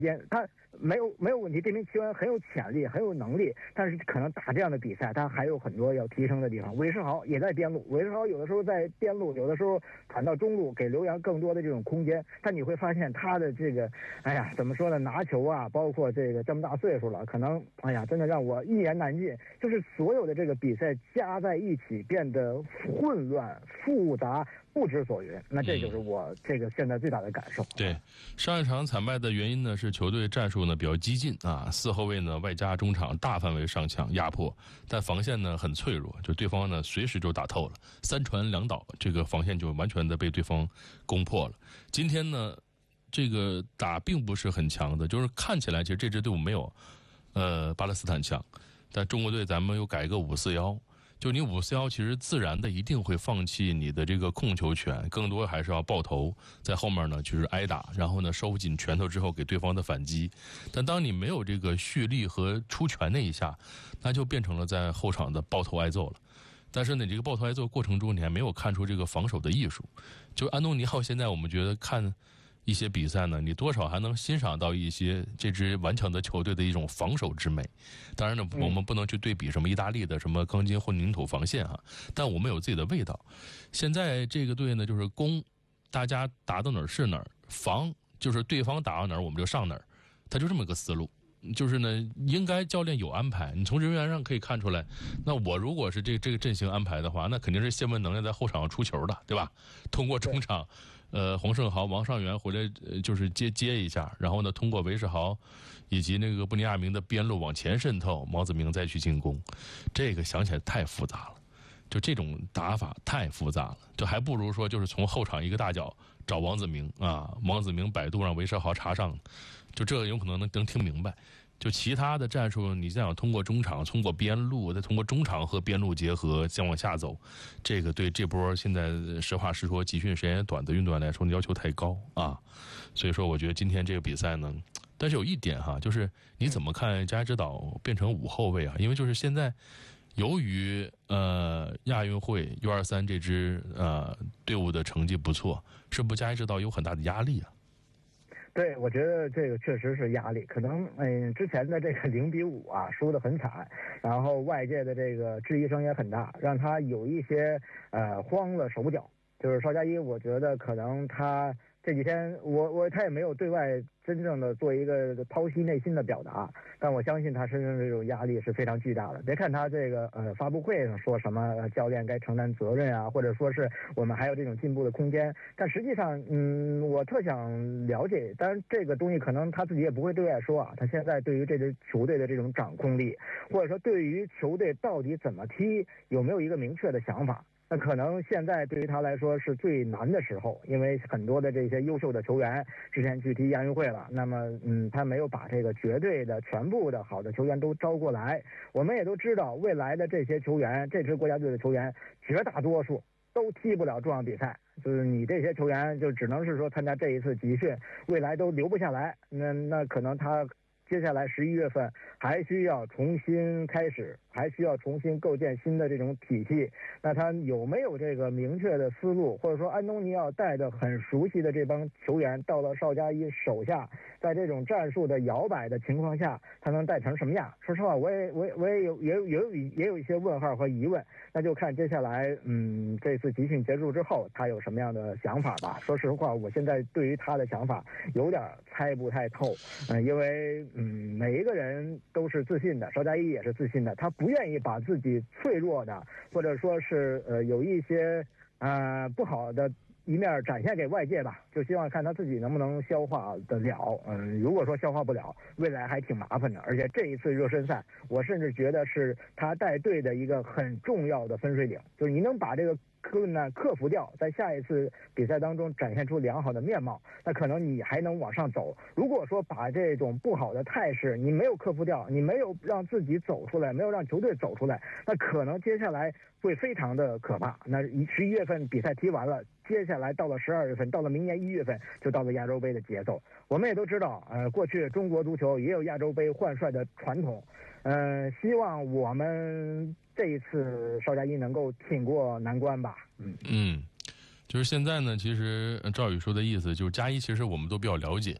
他没有问题，这名球员很有潜力，很有能力，但是可能打这样的比赛，他还有很多要提升的地方。韦世豪也在边路，韦世豪有的时候在边路，有的时候传到中路，给刘洋更多的这种空间。但你会发现他的这个，哎呀，怎么说呢？拿球啊，包括这个这么大岁数了，可能哎呀，真的让我一言难尽。就是所有的这个比赛加在一起，变得混乱复杂。不知所云，那这就是我这个现在最大的感受。 对，上一场惨败的原因呢是球队战术呢比较激进啊，四后卫呢外加中场大范围上抢压迫，但防线呢很脆弱，就对方呢随时就打透了，三传两倒，这个防线就完全的被对方攻破了。今天呢，这个打并不是很强的，就是看起来其实这支队伍没有巴勒斯坦强，但中国队咱们又改一个5-4-1。就你5-4-1，其实自然的一定会放弃你的这个控球权，更多还是要爆头，在后面呢就是挨打，然后呢收紧拳头之后给对方的反击。但当你没有这个蓄力和出拳那一下，那就变成了在后场的抱头挨揍了。但是呢，这个抱头挨揍过程中，你还没有看出这个防守的艺术。就安东尼奥现在我们觉得看一些比赛呢，你多少还能欣赏到一些这支顽强的球队的一种防守之美。当然呢，我们不能去对比什么意大利的什么钢筋混凝土防线哈，但我们有自己的味道。现在这个队呢，就是攻，大家打到哪儿是哪儿；防就是对方打到哪儿我们就上哪儿，他就这么个思路。就是呢，应该教练有安排，你从人员上可以看出来。那我如果是这个阵型安排的话，那肯定是谢文能要在后场出球的，对吧？通过中场，黄胜豪、王上元回来就是接一下，然后呢，通过韦世豪以及那个布尼亚明的边路往前渗透，毛子明再去进攻。这个想起来太复杂了，就这种打法太复杂了，就还不如说就是从后场一个大脚找王子明啊，王子明摆渡让韦世豪插上。就这个有可能能听明白，就其他的战术，你再想通过中场、通过边路，再通过中场和边路结合，再往下走，这个对这波现在实话实说集训时间短的运动员来说，要求太高啊。所以说，我觉得今天这个比赛呢，但是有一点哈，就是你怎么看加指导变成5后卫啊？因为就是现在，由于亚运会U23这支队伍的成绩不错，是不是加指导有很大的压力啊？ 对，我觉得这个确实是压力，可能之前的这个0-5啊输得很惨，然后外界的这个质疑声也很大，让他有一些慌了手脚。就是邵佳一，我觉得可能他这几天他也没有对外真正的做一个剖析内心的表达，但我相信他身上这种压力是非常巨大的。别看他这个发布会上说什么教练该承担责任啊，或者说是我们还有这种进步的空间，但实际上我特想了解，当然这个东西可能他自己也不会对外说啊，他现在对于这支球队的这种掌控力，或者说对于球队到底怎么踢有没有一个明确的想法。那可能现在对于他来说是最难的时候，因为很多的这些优秀的球员之前去踢亚运会了，那么他没有把这个绝对的全部的好的球员都招过来。我们也都知道，未来的这些球员，这支国家队的球员绝大多数都踢不了重要比赛，就是你这些球员就只能是说参加这一次集训，未来都留不下来。那可能他接下来11月份还需要重新开始，还需要重新构建新的这种体系。那他有没有这个明确的思路，或者说安东尼奥带的很熟悉的这帮球员到了邵佳一手下，在这种战术的摇摆的情况下，他能带成什么样？说实话，我也有一些问号和疑问。那就看接下来这次集训结束之后他有什么样的想法吧。说实话，我现在对于他的想法有点猜不太透，因为每一个人都是自信的，邵佳一也是自信的，他不愿意把自己脆弱的或者说是有一些不好的一面展现给外界吧，就希望看他自己能不能消化得了。如果说消化不了，未来还挺麻烦的。而且这一次热身赛，我甚至觉得是他带队的一个很重要的分水岭，就是你能把这个困难克服掉，在下一次比赛当中展现出良好的面貌，那可能你还能往上走。如果说把这种不好的态势你没有克服掉，你没有让自己走出来，没有让球队走出来，那可能接下来会非常的可怕。那11月份比赛踢完了，接下来到了12月份，到了明年1月份，就到了亚洲杯的节奏。我们也都知道，过去中国足球也有亚洲杯换帅的传统。希望我们这一次邵佳一能够挺过难关吧。就是现在呢，其实赵宇说的意思就是佳一，其实我们都比较了解。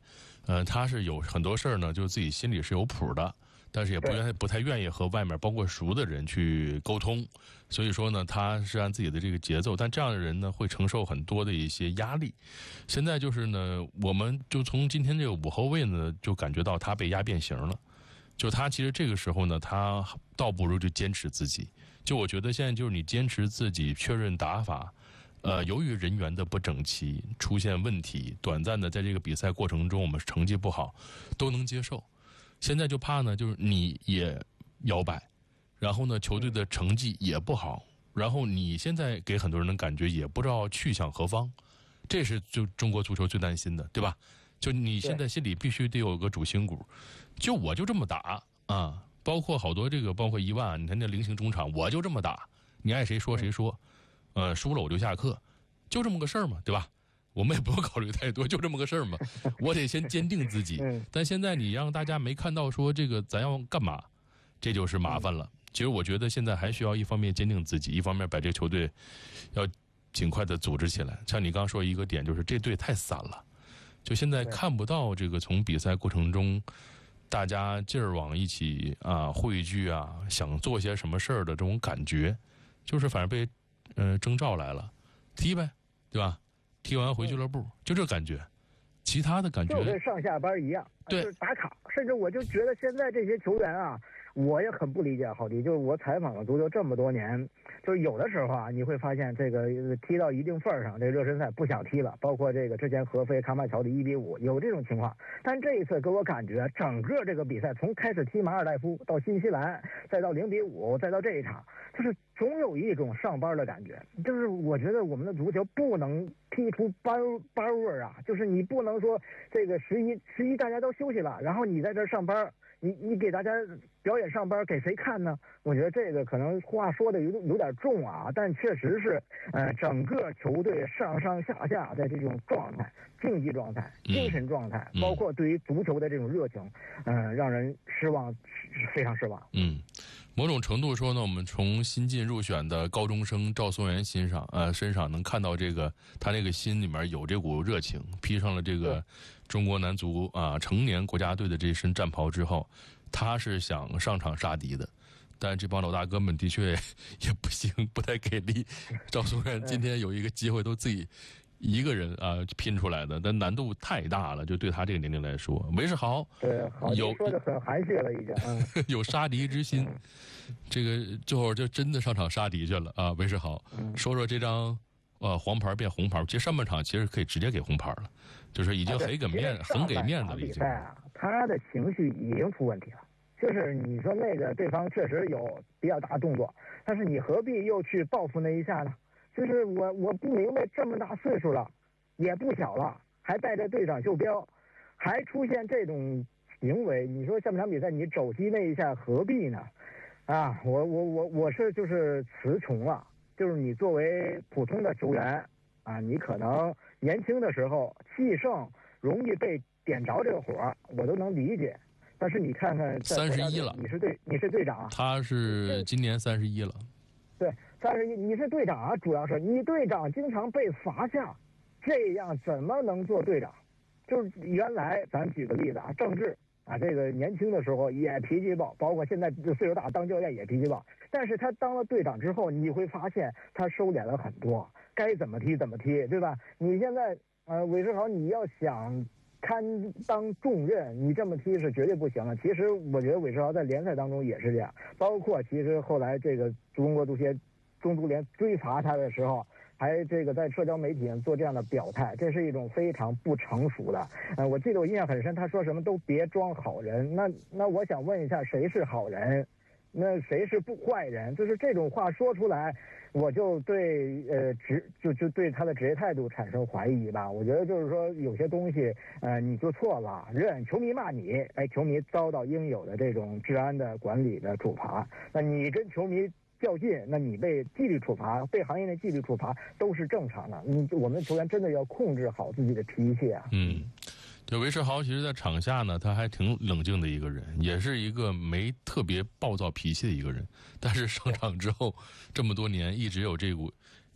他是有很多事儿呢，就自己心里是有谱的，但是也不太愿意和外面包括熟的人去沟通，所以说呢，他是按自己的这个节奏，但这样的人呢，会承受很多的一些压力。现在就是呢，我们就从今天这个5后卫呢，就感觉到他被压变形了。就他其实这个时候呢，他倒不如就坚持自己。就我觉得现在就是你坚持自己，确认打法。由于人员的不整齐，出现问题，短暂的在这个比赛过程中，我们成绩不好，都能接受。现在就怕呢，就是你也摇摆，然后呢，球队的成绩也不好，然后你现在给很多人的感觉也不知道去向何方，这是就中国足球最担心的，对吧？就你现在心里必须得有个主心骨，就我就这么打啊，包括好多包括伊万，你看那菱形中场，我就这么打，你爱谁说谁说。输了我就下课，就这么个事儿嘛，对吧？我们也不用考虑太多，就这么个事儿嘛。我得先坚定自己。但现在你让大家没看到说这个咱要干嘛，这就是麻烦了。其实我觉得现在还需要一方面坚定自己，一方面把这个球队要尽快的组织起来。像你刚说一个点，就是这队太散了，就现在看不到这个从比赛过程中大家劲儿往一起汇聚想做些什么事儿的这种感觉，就是反正被征召来了，踢呗，对吧？踢完回俱乐部，就这感觉。其他的感觉就跟上下班一样， 对， 就是打卡。甚至我就觉得现在这些球员我也很不理解郝迪，就是我采访了足球这么多年，就是有的时候你会发现这个踢到一定份儿上，这热身赛不想踢了，包括这个之前合肥卡马乔的1-5有这种情况。但这一次给我感觉，整个这个比赛从开始踢马尔代夫到新西兰，再到0-5，再到这一场，就是总有一种上班的感觉。就是我觉得我们的足球不能踢出班味儿就是你不能说这个11大家都休息了，然后你在这儿上班。你给大家表演上班给谁看呢？我觉得这个可能话说的有点重但确实是整个球队上上下下的这种状态、竞技状态、精神状态，包括对于足球的这种热情，让人失望，非常失望。 某种程度说呢，我们从新晋入选的高中生赵松元身上能看到这个他那个心里面有这股热情，披上了这个中国男足成年国家队的这身战袍之后，他是想上场杀敌的，但这帮老大哥们的确也不行，不太给力。赵松元今天有一个机会都自己一个人拼出来的，但难度太大了，就对他这个年龄来说。韦世豪有说的很含蓄了已经有杀敌之心，这个最后就真的上场杀敌去了韦世豪，说说这张黄牌变红牌，其实上半场其实可以直接给红牌了，就是已经很给面子了已经。 他的情绪已经出问题了。就是你说那个对方确实有比较大动作，但是你何必又去报复那一下呢？就是我不明白，这么大岁数了，也不小了，还带着队长袖标，还出现这种行为，你说下半场比赛你肘击那一下何必呢？我是就是词穷了。就是你作为普通的球员你可能年轻的时候气盛，容易被点着这个火，我都能理解。但是你看看 31了， 你是队长， 他是今年31了。 对，31，你是队长主要是你队长经常被罚下，这样怎么能做队长？就是原来咱举个例子郑智这个年轻的时候也脾气暴，包括现在岁数大当教练也脾气暴，但是他当了队长之后，你会发现他收敛了很多，该怎么踢怎么踢，对吧？你现在韦世豪你要想堪当重任，你这么踢是绝对不行了。其实我觉得韦世豪在联赛当中也是这样，包括其实后来这个中国足协中足联追罚他的时候，还这个在社交媒体上做这样的表态，这是一种非常不成熟的。我记得我印象很深，他说什么都别装好人。那我想问一下，谁是好人？那谁是不坏人？就是这种话说出来，我就对就对他的职业态度产生怀疑吧。我觉得就是说有些东西你做错了，球迷骂你，球迷遭到应有的这种治安的管理的处罚。那你跟球迷较劲，那你被纪律处罚，被行业内纪律处罚都是正常的。我们球员真的要控制好自己的脾气就韦世豪其实在场下呢，他还挺冷静的一个人，也是一个没特别暴躁脾气的一个人，但是上场之后这么多年一直有这股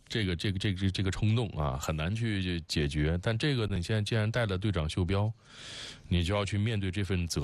这个冲动啊，很难去解决。但这个呢，你现在既然带了队长袖标，你就要去面对这份责